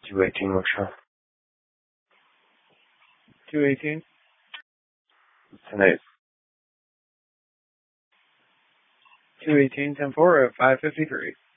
218 workshop. 218. 10-8. 218, 10-4 at 553.